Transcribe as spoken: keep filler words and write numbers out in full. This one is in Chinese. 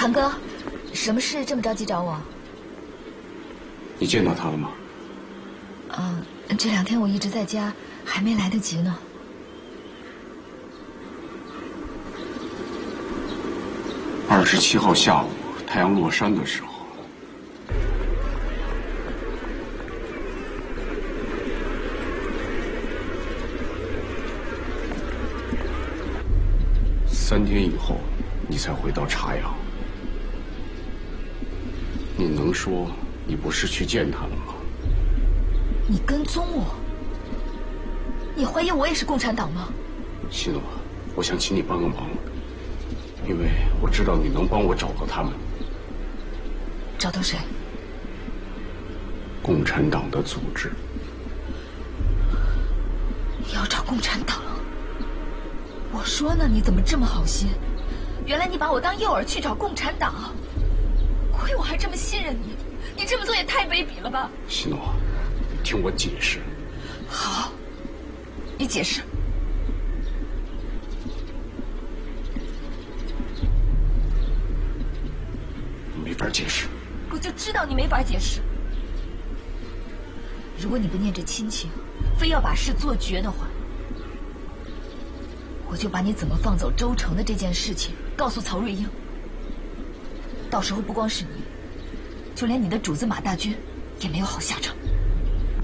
堂哥，什么事这么着急找我？ 你见到他了吗？ 啊，这两天我一直在家，还没来得及呢。 二十七号下午，太阳落山的时候，三天以后，你才回到茶阳。你能说你不是去见他了吗？ 你跟踪我？你怀疑我也是共产党吗？ 希诺，我想请你帮个忙，因为我知道你能帮我找到他们。 找到谁？ 共产党的组织。 你要找共产党？我说呢，你怎么这么好心？原来你把我当诱饵去找共产党，亏我还这么信任你，你这么做也太卑鄙了吧！ 希诺，听我解释。 好，你解释。 没法解释。 我就知道你没法解释。如果你不念着亲情，非要把事做绝的话，我就把你怎么放走周成的这件事情告诉曹瑞英。到时候不光是你，就连你的主子马大军也没有好下场。